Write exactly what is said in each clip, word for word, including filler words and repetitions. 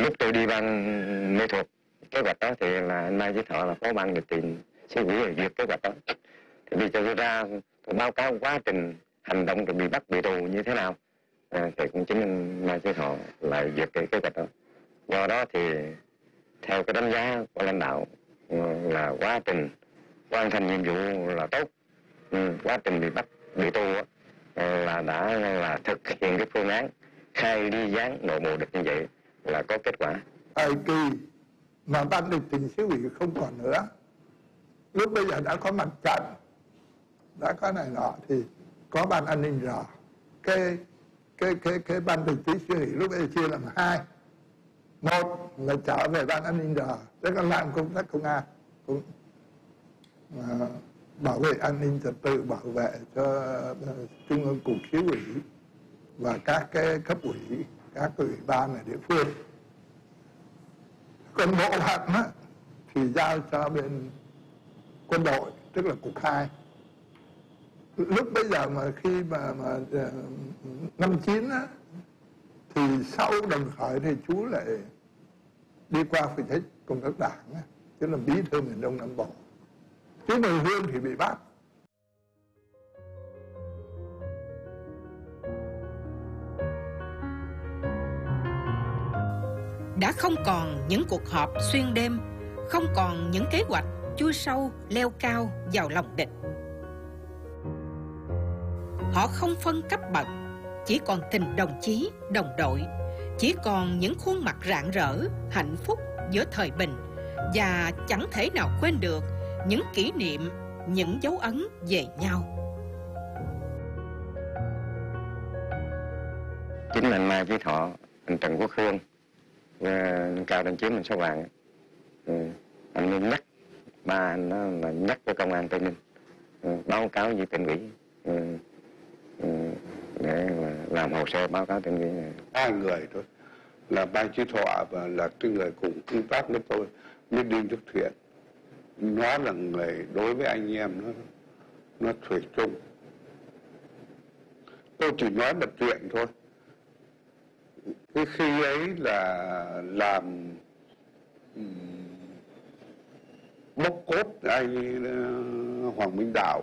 Lúc tôi đi ban mê thuật kế hoạch đó thì là anh Mai Chí Thọ là phó ban điều tiền xí quỹ duyệt kế hoạch đó. Thì bây giờ tôi ra tôi báo cáo quá trình hành động rồi bị bắt bị tù như thế nào, à, thì cũng chính anh Mai Chí Thọ lại duyệt cái kế hoạch đó. Do đó thì theo cái đánh giá của lãnh đạo là quá trình hoàn thành nhiệm vụ là tốt, ừ, quá trình bị bắt bị tù là đã là thực hiện cái phương án khai ly gián nội bộ địch như vậy là có kết quả. Thời kỳ mà ban điều tình xứ ủy không còn nữa, lúc bây giờ đã có mặt trận, đã có này nọ thì có ban an ninh rồi. Cái cái cái cái ban điều tình xứ ủy lúc bây giờ chia làm hai. Một là trở về ban an ninh rồi, tức là làm công tác công an, cũng à, bảo vệ an ninh trật tự, bảo vệ cho trung ương cục xứ ủy và các cái cấp ủy, các ủy ban ở địa phương. Còn bộ phận á, thì giao cho bên quân đội, tức là cục hai. Lúc bây giờ mà khi mà, mà năm chín á, thì sau Đồng Khởi thì chú lại đi qua phụ trách công tác đảng á, tức là bí thư miền Đông Nam Bộ. Chú Mười Hương thì bị bắt. Đã không còn những cuộc họp xuyên đêm, không còn những kế hoạch chui sâu leo cao vào lòng địch. Họ không phân cấp bậc, chỉ còn tình đồng chí, đồng đội, chỉ còn những khuôn mặt rạng rỡ, hạnh phúc giữa thời bình, và chẳng thể nào quên được những kỷ niệm, những dấu ấn về nhau. Chính là anh Mai Chí Thọ, anh Trần Quốc Hương, anh Cao Đăng Chiếm, anh Sáu Vàng, ừ, anh nên nhắc ba anh đó là nhắc cho công an Tây Ninh, ừ, báo cáo với tỉnh ủy, ừ, ừ, để làm hồ sơ báo cáo tỉnh ủy này. Hai người thôi, là Mai Chí Thọ và là cái người cùng công tác với tôi, với Đinh Đức Thiện. Nó là người đối với anh em nó nó thủy chung. Tôi chỉ nói một chuyện thôi. Cái khi ấy là làm um, bốc cốt anh uh, Hoàng Minh Đạo.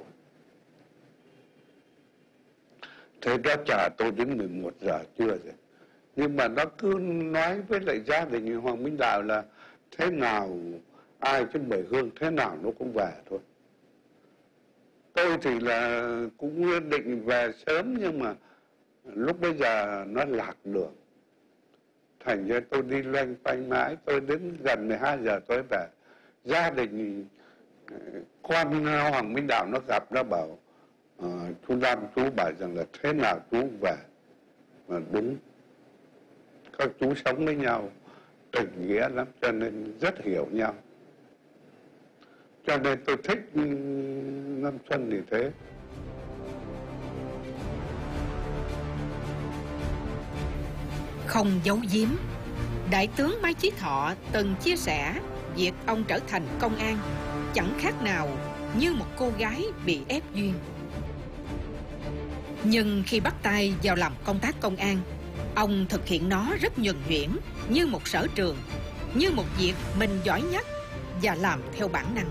Thế đó chờ tôi đến mười một giờ trưa rồi. Nhưng mà nó cứ nói với lại gia đình Hoàng Minh Đạo là thế nào ai trên Mười Hương thế nào nó cũng về thôi. Tôi thì là cũng định về sớm nhưng mà lúc bây giờ nó lạc đường. Thành ra tôi đi loanh quanh mãi, tôi đến gần mười hai giờ tôi về. Gia đình con Hoàng Minh Đạo nó gặp, nó bảo uh, chú Lam chú bảo rằng là thế nào chú về. Mà đúng, các chú sống với nhau tình nghĩa lắm cho nên rất hiểu nhau. Cho nên tôi thích Nam Xuân như thế. Không giấu giếm, Đại tướng Mai Chí Thọ từng chia sẻ việc ông trở thành công an chẳng khác nào như một cô gái bị ép duyên. Nhưng khi bắt tay vào làm công tác công an, ông thực hiện nó rất nhuần nhuyễn, như một sở trường, như một việc mình giỏi nhất và làm theo bản năng.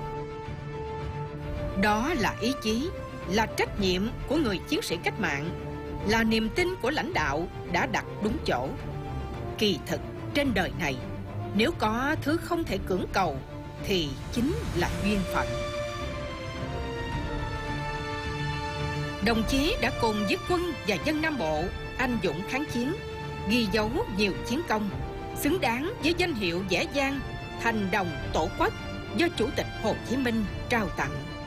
Đó là ý chí, là trách nhiệm của người chiến sĩ cách mạng, là niềm tin của lãnh đạo đã đặt đúng chỗ. Kỳ thực, trên đời này, nếu có thứ không thể cưỡng cầu, thì chính là duyên phận. Đồng chí đã cùng với quân và dân Nam Bộ anh dũng kháng chiến, ghi dấu nhiều chiến công, xứng đáng với danh hiệu vẻ vang thành đồng tổ quốc do Chủ tịch Hồ Chí Minh trao tặng.